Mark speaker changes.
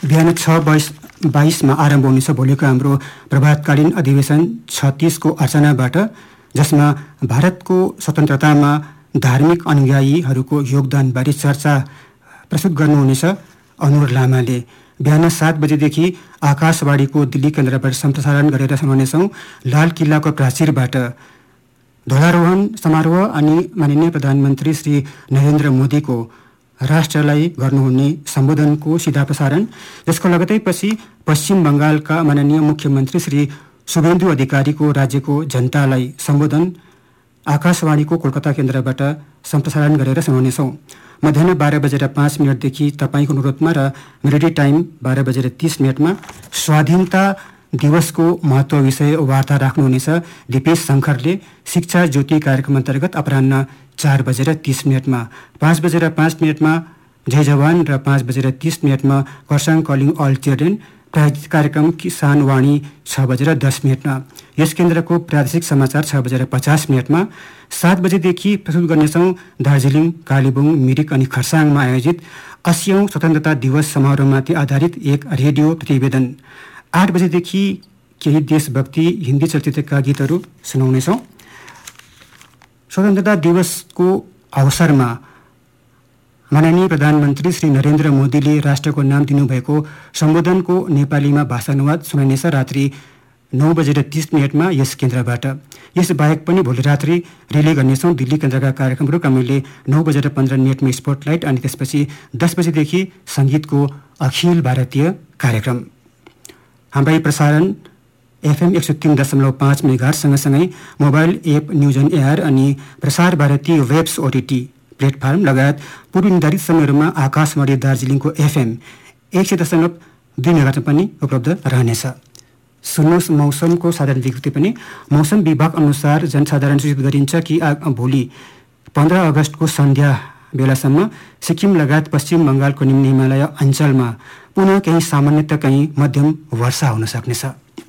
Speaker 1: बिहान 6:22 आरम्भ हुनेछ भोलिको हाम्रो प्रभातकालीन अधिवेशन 36 को अर्चनाबाट, जसमा भारतको स्वतन्त्रतामा धार्मिक अनुयायीहरूको योगदानबारे चर्चा प्रस्तुत गर्नुहुनेछ अनुर लामाले। बिहान 7 बजेदेखि आकाशवाणीको दिल्ली केन्द्रबाट सम्प्रसारण गरेर सुनाउनेछौँ। लाल किल्लाको प्राचीरबाट ध्वजारोहण समारोह अनि माननीय प्रधानमन्त्री श्री नरेन्द्र मोदीको राष्ट्रलाई गर्नुहुने सम्बोधनको सिधा प्रसारण, जसको लगतै पछि पश्चिम बङ्गालका माननीय मुख्यमन्त्री श्री शुभेन्दु अधिकारीको राज्यको जनतालाई सम्बोधन आकाशवाणीको कोलकाता केन्द्रबाट सम्प्रसारण गरेर सुनाउनेछौँ। मध्याह 12:05 तपाईँको अनुरोधमा र मेलोडी टाइम 12:30 स्वाधीनता दिवसको महत्त्व विषय वार्ता राख्नुहुनेछ दिपेश शङ्करले। शिक्षा ज्योति कार्यक्रम अन्तर्गत अपराह्न 4:30 5:05 जय जवान र 5:30 खरसाङ कलिङ अल चिल्ड्रेन। प्रायोजित कार्यक्रम किसान वाणी 6:10 यस केन्द्रको प्रादेशिक समाचार 6:50 7 बजेदेखि प्रस्तुत गर्नेछौँ दार्जिलिङ, कालेबुङ, मिरिक अनि खरसाङमा आयोजित 80औं स्वतन्त्रता दिवस समारोहमाथि आधारित एक रेडियो प्रतिवेदन। 8 बजेदेखि केही देशभक्ति हिन्दी चलचित्रका गीतहरू सुनाउनेछौँ। स्वतन्त्रता दिवसको अवसरमा माननीय प्रधानमन्त्री श्री नरेन्द्र मोदीले राष्ट्रको नाम दिनुभएको सम्बोधनको नेपालीमा भाषानुवाद सुनाइनेछ रात्रि 9:30 यस केन्द्रबाट। यस बाहेक पनि भोलि रात्रि रिले गर्नेछौँ दिल्ली केन्द्रका कार्यक्रमहरू क्रमले 9:15 स्पोटलाइट अनि त्यसपछि 10 बजेदेखि सङ्गीतको अखिल भारतीय कार्यक्रम। हाम्रा प्रसारण FM 103.5 मेगाहर्ज सँगसँगै mobile app news on air अनि Prasar Bharati webs OTT platform लगायत पूर्व निर्धारित समयहरूमा आकाशवाणी दार्जिलिङको FM 100.2 मेगाहर्ज पनि उपलब्ध रहनेछ। सुन्नुहोस् मौसमको साधारण विज्ञप्ति पनि। मौसम विभाग अनुसार जनसाधारण सूचित गरिन्छ कि भोलि 15 अगस्तको सन्ध्या बेलासम्म सिक्किम लगायत पश्चिम बङ्गालको निम्न हिमालय अञ्चलमा पुनः केही सामान्यतः कहीँ मध्यम वर्षा हुन सक्नेछ।